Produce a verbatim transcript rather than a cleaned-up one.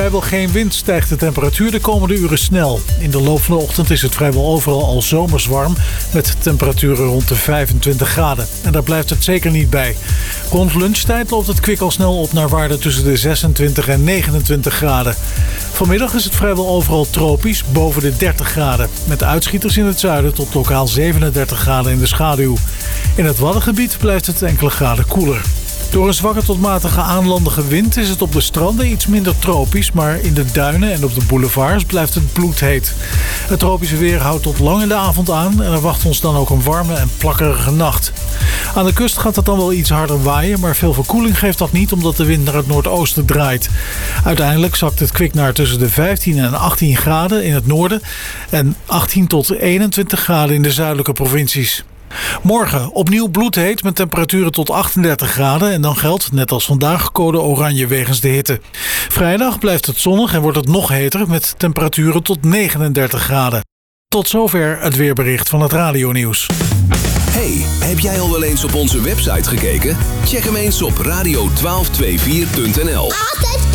Vrijwel geen wind, stijgt de temperatuur de komende uren snel. In de loop van de ochtend is het vrijwel overal al zomers warm, met temperaturen rond de vijfentwintig graden. En daar blijft het zeker niet bij. Rond lunchtijd loopt het kwik al snel op naar waarden tussen de zesentwintig en negenentwintig graden. Vanmiddag is het vrijwel overal tropisch, boven de dertig graden. Met uitschieters in het zuiden tot lokaal zevenendertig graden in de schaduw. In het Waddengebied blijft het enkele graden koeler. Door een zwakke tot matige aanlandige wind is het op de stranden iets minder tropisch, maar in de duinen en op de boulevards blijft het bloedheet. Het tropische weer houdt tot lang in de avond aan en er wacht ons dan ook een warme en plakkerige nacht. Aan de kust gaat het dan wel iets harder waaien, maar veel verkoeling geeft dat niet omdat de wind naar het noordoosten draait. Uiteindelijk zakt het kwik naar tussen de vijftien en achttien graden in het noorden en achttien tot eenentwintig graden in de zuidelijke provincies. Morgen opnieuw bloedheet met temperaturen tot achtendertig graden en dan geldt, net als vandaag, code oranje wegens de hitte. Vrijdag blijft het zonnig en wordt het nog heter met temperaturen tot negenendertig graden. Tot zover het weerbericht van het radionieuws. Hey, heb jij al wel eens op onze website gekeken? Check hem eens op radio twaalf vierentwintig punt n l.